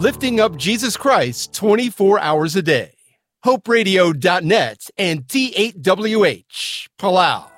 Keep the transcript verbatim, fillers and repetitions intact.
lifting up Jesus Christ twenty-four hours a day. hope radio dot net and T eight W H, Palau.